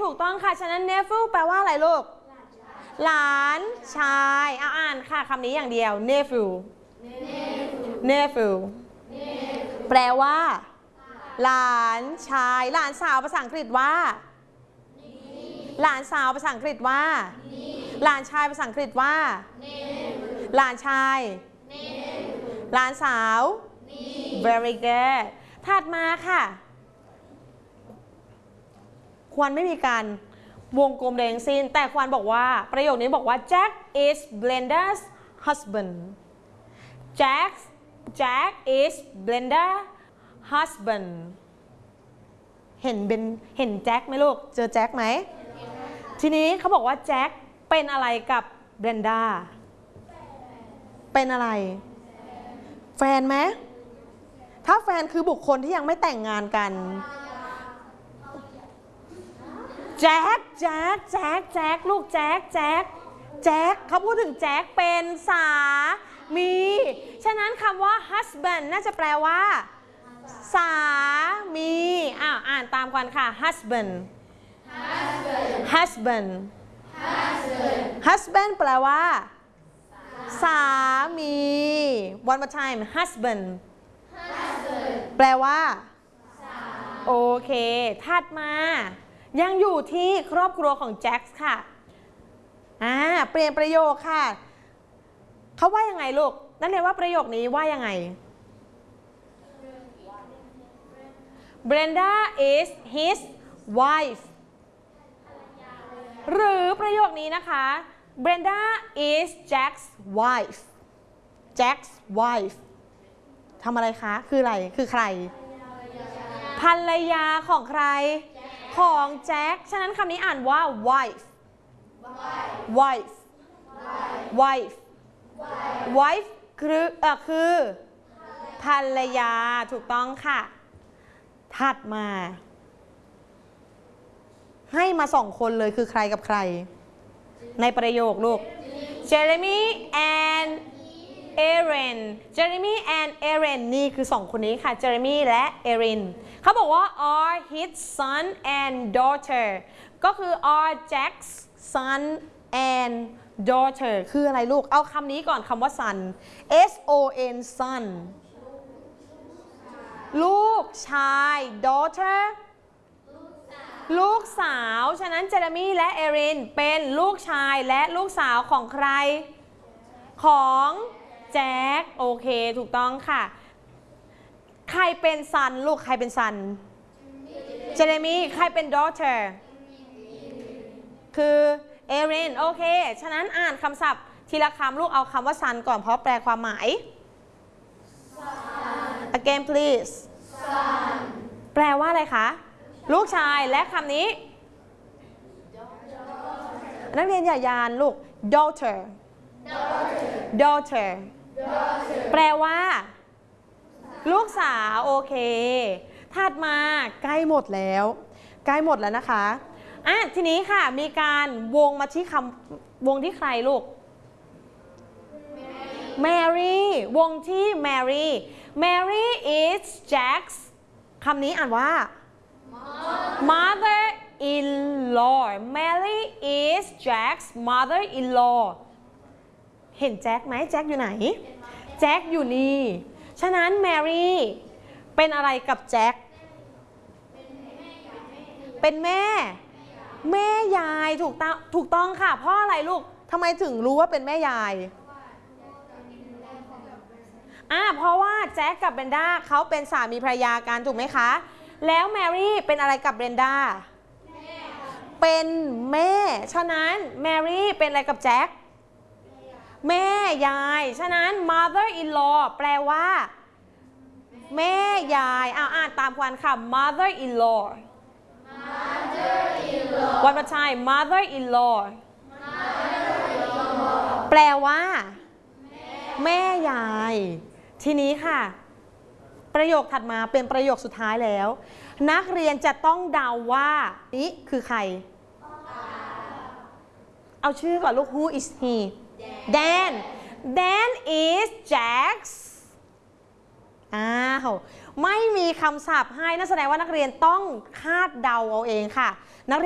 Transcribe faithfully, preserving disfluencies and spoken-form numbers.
ถูกต้องค่ะฉะนั้น nephew แปลว่าอะไรลูกหลานชายเอาอ่านค่ะคำนี้อย่างเดียว nephew nephew แปลว่าหลานชายหลานสาวภาษาอังกฤษว่าหลานสาวภาษาอังกฤษว่าหลานชายภาษาอังกฤษว่าหลานชายหลานสาว very good ถัดมาค่ะควรไม่มีการวงกลมใดทั้งสิ้นแต่ควรบอกว่าประโยคนี้บอกว่า Jack is Blenda's husband Jack Jack is Blenda's husband เห็นเป็นเห็นแจ็คไหมลูกเจอแจ็คไหมทีนี้เขาบอกว่าแจ็คเป็นอะไรกับเบรนดาเป็นอะไรแฟนไหมถ้าแฟนคือบุคคลที่ยังไม่แต่งงานกันแจ็คแจ็คแจ็คแจ็คลูกแจ็คแจ็คแจ็คเขาพูดถึงแจ็คเป็นสามีฉะนั้นคำว่า husband น่าจะแปลว่าสามีอ้าวอ่านตามกันค่ะ husband husband husband แปลว่าสามี one more time husband แปลว่าโอเคถัดมายังอยู่ที่ครอบครัวของแจ็คค่ะอ่าเปลี่ยนประโยคค่ะเขาว่ายังไงลูกนั่นเรียกว่าประโยคนี้ว่ายังไง Brenda is his wife หรือประโยคนี้นะคะ Brenda is Jack's wife Jack's wife ทำอะไรคะคืออะไรคือใครภรรยาของใครของแจ็คฉะนั้นคำนี้อ่านว่า wife wife wife wife คือเอ่อคือภรรยาถูกต้องค่ะถัดมาให้มาสองคนเลยคือใครกับใครในประโยคลูก Jeremy and Erin Jeremy and Erin นี่คือสองคนนี้ค่ะ Jeremy และ Erin เขาบอกว่า are his son and daughter ก็คือ are Jack's son and daughter คืออะไรลูกเอาคำนี้ก่อนคำว่า son S O N son ลูกชาย daughter ลูกสาวฉะนั้นเจเรมี่และเอรินเป็นลูกชายและลูกสาวของใครของแจ็คโอเคถูกต้องค่ะใครเป็นซันลูกใครเป็นซันเจเรมี่ใครเป็น daughter คือเอรินโอเคฉะนั้นอ่านคำศัพท์ทีละคำลูกเอาคำว่าซันก่อนเพราะแปลความหมาย again please แปลว่าอะไรคะลูกชายและคำนี้นักเรียนอย่ายานลูก daughter daughter แปลว่าลูกสาวโอเคถัดมาใกล้หมดแล้วใกล้หมดแล้วนะคะอ่ะทีนี้ค่ะมีการวงมาที่คำวงที่ใครลูก Mary วงที่ Mary Mary is Jack's คำนี้อ่านว่า mother-in-law Mary is Jack's mother-in-law เห็นแจ็คไหมแจ็คอยู่ไหนแจ็คอยู่นี่ฉะนั้น Mary เป็นอะไรกับแจ็คเป็นแม่แม่ยายถูกต้องถูกต้องค่ะเพราะอะไรลูกทำไมถึงรู้ว่าเป็นแม่ยายอ่าเพราะว่าแจ็คกับเบรนดาเขาเป็นสามีภรรยากันถูกไหมคะแล้วแมรี่เป็นอะไรกับเบรนดาเป็นแม่ฉะนั้นแมรี่เป็นอะไรกับแจ็คแม่ยายฉะนั้น mother in law แปลว่าแม่ยายเอาอ่านตามกันค่ะ mother in law one more time mother in law แปลว่าแม่ยายทีนี้ค่ะประโยคถัดมาเป็นประโยคสุดท้ายแล้วนักเรียนจะต้องเดาว่านี่คือใครเอาชื่อก่อนลูก who is he Dan Dan is Jack's อ้าวไม่มีคำศัพท์ให้นั่นแสดงว่านักเรียนต้องคาดเดาเอาเองค่ะ